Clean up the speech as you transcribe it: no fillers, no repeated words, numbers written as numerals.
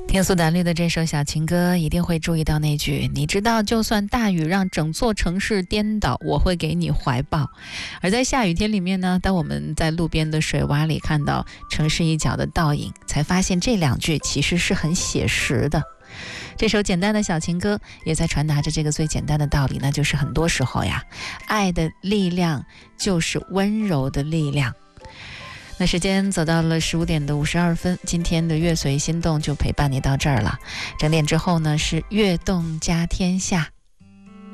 听苏打绿的这首小情歌，一定会注意到那句你知道就算大雨让整座城市颠倒，我会给你怀抱。而在下雨天里面呢，当我们在路边的水洼里看到城市一角的倒影，才发现这两句其实是很写实的。这首简单的小情歌也在传达着这个最简单的道理，那就是很多时候呀，爱的力量就是温柔的力量。那时间走到了15点的52分，今天的乐随心动就陪伴你到这儿了。整点之后呢，是悦动加天下。